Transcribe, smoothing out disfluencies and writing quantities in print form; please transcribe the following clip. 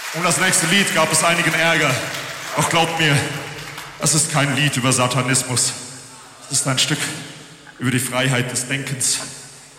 Um das nächste Lied gab es einigen Ärger. Doch glaubt mir, es ist kein Lied über Satanismus. Es ist ein Stück über die Freiheit des Denkens.